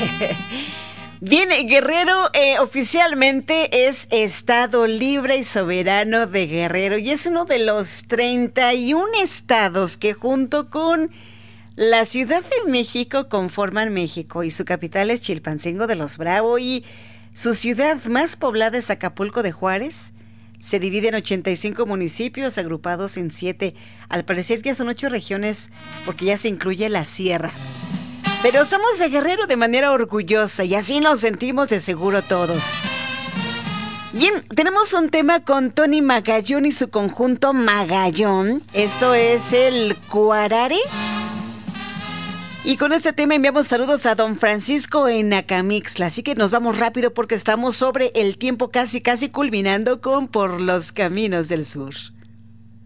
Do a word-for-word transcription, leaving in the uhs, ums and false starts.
Bien, Guerrero eh, oficialmente es Estado libre y soberano de Guerrero y es uno de los treinta y un estados que junto con la Ciudad de México conforman México y su capital es Chilpancingo de los Bravo y su ciudad más poblada es Acapulco de Juárez. Se divide en ochenta y cinco municipios agrupados en siete. Al parecer ya son ocho regiones porque ya se incluye la sierra. Pero somos de Guerrero de manera orgullosa y así nos sentimos de seguro todos. Bien, tenemos un tema con Tony Magallón y su conjunto Magallón. Esto es el Cuarare. Y con este tema enviamos saludos a don Francisco en Acamixtla. Así que nos vamos rápido porque estamos sobre el tiempo casi casi culminando con Por los Caminos del Sur.